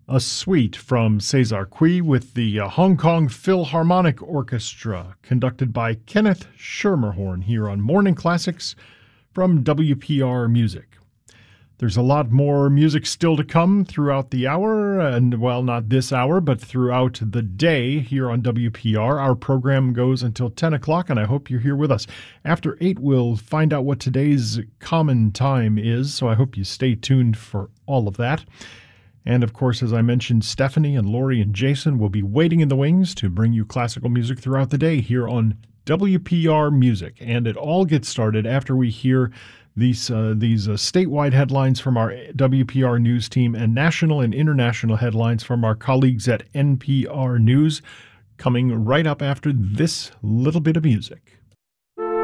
a suite from Cesar Cui with the Hong Kong Philharmonic Orchestra, conducted by Kenneth Schermerhorn here on Morning Classics from WPR Music. There's a lot more music still to come throughout the hour, and well, not this hour, but throughout the day here on WPR. Our program goes until 10 o'clock, and I hope you're here with us. After 8, we'll find out what today's common time is, so I hope you stay tuned for all of that. And of course, as I mentioned, Stephanie and Lori and Jason will be waiting in the wings to bring you classical music throughout the day here on WPR Music. And it all gets started after we hear these statewide headlines from our WPR News team and national and international headlines from our colleagues at NPR News, coming right up after this little bit of music.